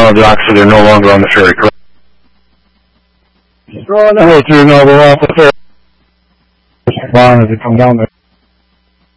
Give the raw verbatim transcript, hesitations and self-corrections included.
Toronto docks, so they're no longer on the ferry, correct? Toronto, no, we're off the ferry. As long as they come down there.